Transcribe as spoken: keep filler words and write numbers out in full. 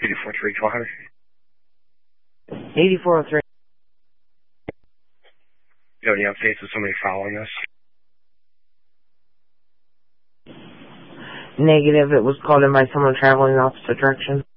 eighty-four three twelve hundred. eighty-four oh three. Do you have any updates of somebody following us? Negative. It was called in by someone traveling in opposite direction.